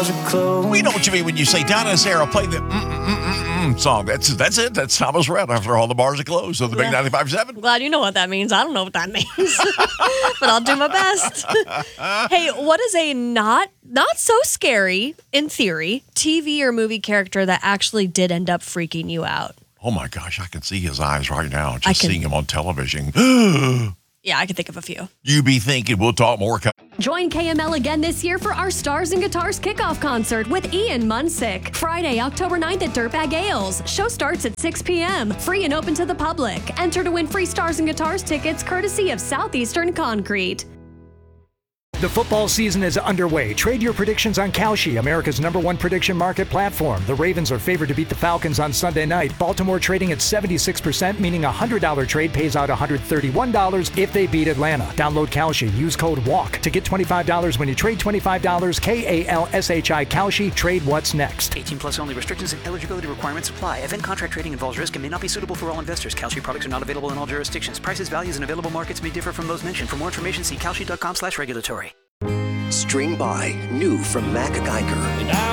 bars are closed. We know what you mean when you say Donna and Sarah play the song. That's it. That's Thomas Rhett after all the bars are closed. So the big 95.7. Glad you know what that means. I don't know what that means, but I'll do my best. Hey, what is a not so scary, in theory, TV or movie character that actually did end up freaking you out? Oh my gosh, I can see his eyes right now, just seeing him on television. Yeah, I can think of a few. You be thinking we'll talk more. Join KML again this year for our Stars and Guitars kickoff concert with Ian Munsick. Friday, October 9th at Dirtbag Ales. Show starts at 6 p.m. Free and open to the public. Enter to win free Stars and Guitars tickets courtesy of Southeastern Concrete. The football season is underway. Trade your predictions on Kalshi, America's #1 prediction market platform. The Ravens are favored to beat the Falcons on Sunday night. Baltimore trading at 76%, meaning a $100 trade pays out $131 if they beat Atlanta. Download Kalshi. Use code WALK to get $25 when you trade $25. KALSHI Kalshi. Trade what's next. 18 plus only. Restrictions and eligibility requirements apply. Event contract trading involves risk and may not be suitable for all investors. Kalshi products are not available in all jurisdictions. Prices, values, and available markets may differ from those mentioned. For more information, see kalshi.com/regulatory. String by, new from Mac Geiger.